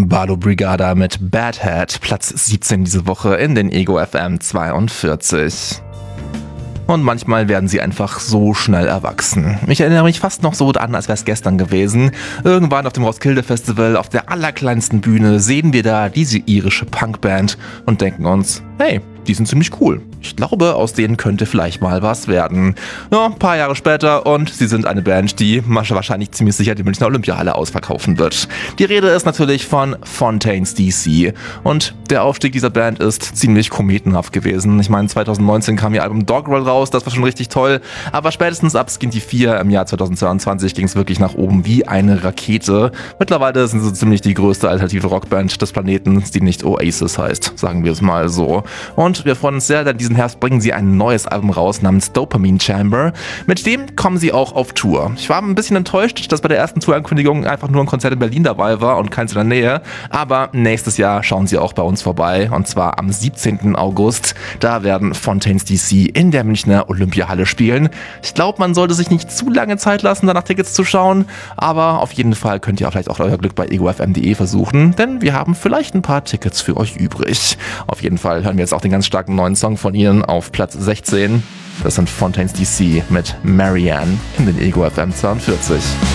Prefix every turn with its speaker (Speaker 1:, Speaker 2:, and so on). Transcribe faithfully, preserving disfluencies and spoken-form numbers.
Speaker 1: Bardo Brigada mit Bad Hat, Platz siebzehn diese Woche in den Ego F M zweiundvierzig. Und manchmal werden sie einfach so schnell erwachsen. Ich erinnere mich fast noch so an, als wäre es gestern gewesen. Irgendwann auf dem Roskilde Festival, auf der allerkleinsten Bühne, sehen wir da diese irische Punkband und denken uns, hey, die sind ziemlich cool. Ich glaube, aus denen könnte vielleicht mal was werden. Ja, ein paar Jahre später und sie sind eine Band, die wahrscheinlich ziemlich sicher die Münchner Olympiahalle ausverkaufen wird. Die Rede ist natürlich von Fontaines D C. Und der Aufstieg dieser Band ist ziemlich kometenhaft gewesen. Ich meine, zwanzig neunzehn kam ihr Album Doggerel raus, das war schon richtig toll. Aber spätestens ab Skinty vier im Jahr zweitausendzweiundzwanzig ging es wirklich nach oben wie eine Rakete. Mittlerweile sind sie ziemlich die größte alternative Rockband des Planeten, die nicht Oasis heißt, sagen wir es mal so. Und wir freuen uns sehr, denn diesen Herbst bringen sie ein neues Album raus namens Dopamine Chamber. Mit dem kommen sie auch auf Tour. Ich war ein bisschen enttäuscht, dass bei der ersten Tourankündigung einfach nur ein Konzert in Berlin dabei war und keins in der Nähe. Aber nächstes Jahr schauen sie auch bei uns vorbei und zwar am siebzehnten August. Da werden Fontaines D C in der Münchner Olympiahalle spielen. Ich glaube, man sollte sich nicht zu lange Zeit lassen, danach Tickets zu schauen. Aber auf jeden Fall könnt ihr auch vielleicht auch euer Glück bei ego f m punkt de versuchen, denn wir haben vielleicht ein paar Tickets für euch übrig. Auf jeden Fall hören wir jetzt auch den ganz starken neuen Song von ihnen auf Platz sechzehn. Das sind Fontaines D C mit Marianne in den Ego F M zweiundvierzig.